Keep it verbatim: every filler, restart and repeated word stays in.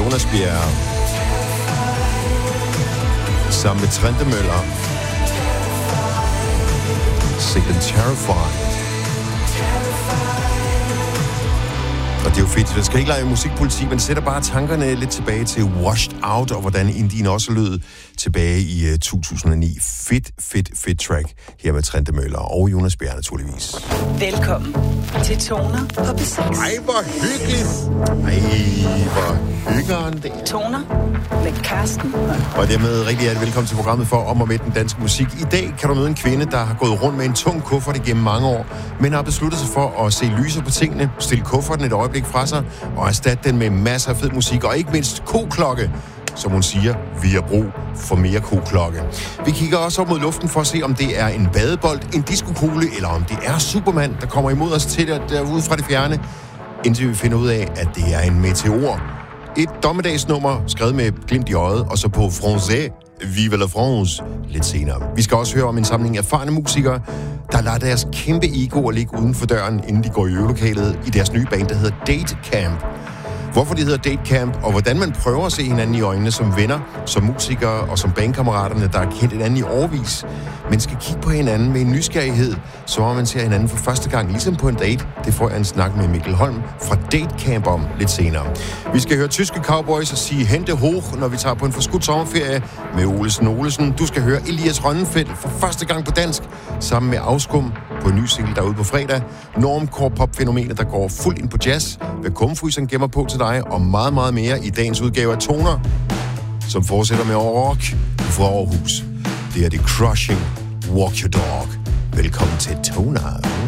Jonas Bjerre. Sammen med Trente Møller. Sick and Terrified. Og det er jo fedt. Jeg skal ikke lege musikpolitik, men sætter bare tankerne lidt tilbage til Washed Out, og hvordan Indien også lød tilbage i uh, to tusind og ni. Fedt, fedt, fedt track her med Trente Møller og Jonas Bjerre naturligvis. Velkommen til Toner på B seks. Ej, hvor hyggeligt. Ej, hvor hyggeren det. Toner med Karsten. Og dermed rigtig hjertelig velkommen til programmet for Om og Med den danske musik. I dag kan du møde en kvinde, der har gået rundt med en tung kuffert igennem mange år, men har besluttet sig for at se lyser på tingene, stille kufferten et øjeblik fra sig og erstatte den med masser af fed musik, og ikke mindst koklokke. Som hun siger, vi har brug for mere koklokke. Vi kigger også op mod luften for at se, om det er en badebold, en diskokugle, eller om det er Superman, der kommer imod os til der, derude fra det fjerne, indtil vi finder ud af, at det er en meteor. Et dommedagsnummer, skrevet med glimt i øjet, og så på français, Vive la France, lidt senere. Vi skal også høre om en samling erfarne musikere, der lader deres kæmpe egoer ligge uden for døren, inden de går i øvelokalet i deres nye band, der hedder Date Camp. Hvorfor det hedder Date Camp, og hvordan man prøver at se hinanden i øjnene som venner, som musikere og som bandkammeraterne, der har kendt hinanden i årevis, men skal kigge på hinanden med en nysgerrighed, så om man ser hinanden for første gang, ligesom på en date. Det får jeg en snak med Mikkel Holm fra Date Camp om lidt senere. Vi skal høre tyske cowboys og sige Hente hoch, når vi tager på en forskudt sommerferie med Olesen Olesen. Du skal høre Elias Rønnenfeldt for første gang på dansk, sammen med Afskum på en ny single derude på fredag. Normcore pop-fænomenet, der går fuldt ind på jazz, hvad Kumfryseren gemmer på til dig, og meget, meget mere i dagens udgave af Toner, som fortsætter med rock fra Aarhus. Det er The Crushing Walk Your Dog. Velkommen til Toner.